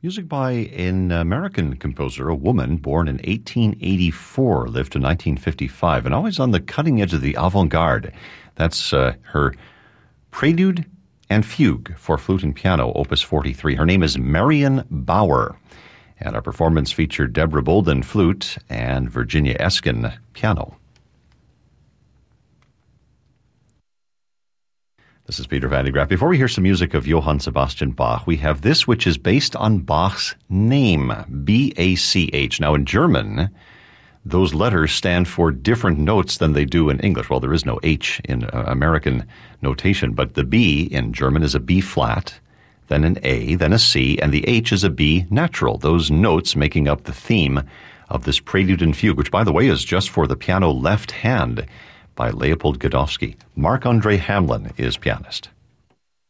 Music by an American composer, a woman born in 1884, lived to 1955, and always on the cutting edge of the avant-garde. That's her Prelude and Fugue for flute and piano, Opus 43. Her name is Marion Bauer, and our performance featured Deborah Bolden, flute, and Virginia Eskin, piano. This is Peter Van de Graaff. Before we hear some music of Johann Sebastian Bach, we have this which is based on Bach's name, B-A-C-H. Now, in German, those letters stand for different notes than they do in English. Well, there is no H in American notation, but the B in German is a B flat, then an A, then a C, and the H is a B natural, those notes making up the theme of this Prelude and Fugue, which, by the way, is just for the piano left hand, by Leopold Godowsky. Marc-Andre Hamelin is pianist.